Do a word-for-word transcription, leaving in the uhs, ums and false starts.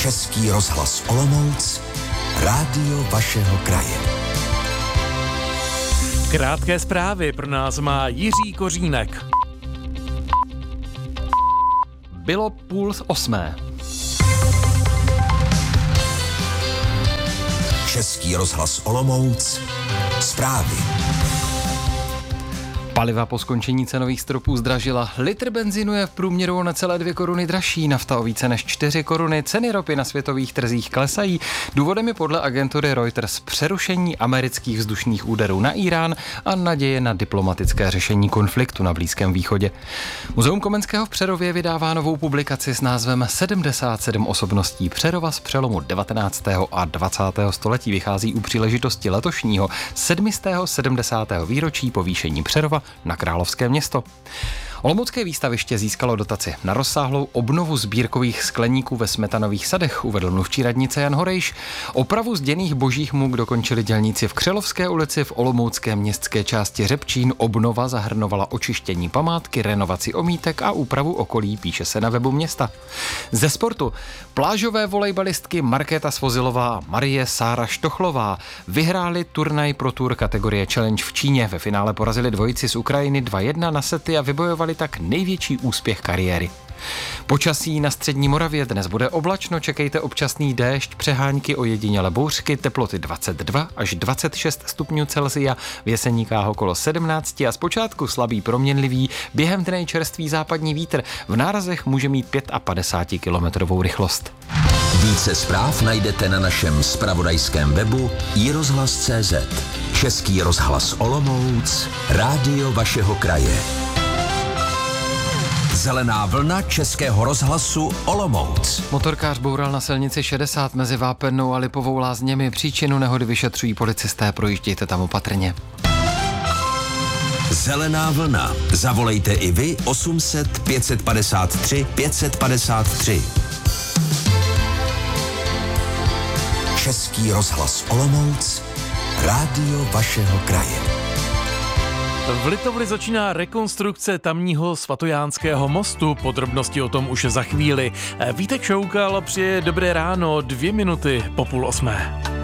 Český rozhlas Olomouc, rádio vašeho kraje. Krátké zprávy pro nás má Jiří Kořínek. Bylo půl osmé. Český rozhlas Olomouc, zprávy. Paliva po skončení cenových stropů zdražila. Litr benzínu je v průměru o necelé dvě koruny dražší, nafta o více než čtyři koruny, ceny ropy na světových trzích klesají. Důvodem je podle agentury Reuters přerušení amerických vzdušných úderů na Irán a naděje na diplomatické řešení konfliktu na Blízkém východě. Muzeum Komenského v Přerově vydává novou publikaci s názvem sedmdesát sedm osobností Přerova z přelomu devatenáctého a dvacátého století. Vychází u příležitosti letošního sedmistého sedmdesátého výročí povýšení Přerova na Královské Město. Olomoucké výstaviště získalo dotaci na rozsáhlou obnovu sbírkových skleníků ve Smetanových sadech, uvedl mluvčí radnice Jan Horejš. Opravu zděných božích muk dokončili dělníci v Křelovské ulici, v olomoucké městské části Řepčín. Obnova zahrnovala očištění památky, renovaci omítek a úpravu okolí, píše se na webu města. Ze sportu plážové volejbalistky Markéta Svozilová a Marie Sára Štochlová vyhráli turnaj pro tour kategorie Challenge v Číně. Ve finále porazili dvojici z Ukrajiny dva jedna na sety a vybojovali tak největší úspěch kariéry. Počasí na střední Moravě dnes bude oblačno, čekejte občasný déšť, přehánky, ojedinělé bouřky, teploty dvacet dva až dvacet šest stupňů Celsia, v Jeseníkách okolo sedmnáct a zpočátku slabý proměnlivý, během dne čerstvý západní vítr, v nárazech může mít padesát pět kilometrovou rychlost. Více zpráv najdete na našem zpravodajském webu i rozhlas tečka cé zet. Český rozhlas Olomouc, rádio vašeho kraje. Zelená vlna Českého rozhlasu Olomouc. Motorkář boural na silnici šedesát mezi Vápennou a Lipovou Lázněmi. Příčinu nehody vyšetřují policisté, projíždějte tam opatrně. Zelená vlna. Zavolejte i vy osm set pět padesát tři pět padesát tři. Český rozhlas Olomouc, rádio vašeho kraje. V Litovli začíná rekonstrukce tamního svatojánského mostu. Podrobnosti o tom už za chvíli. Vítek Šoukal, přeje dobré ráno, dvě minuty po půl osmé.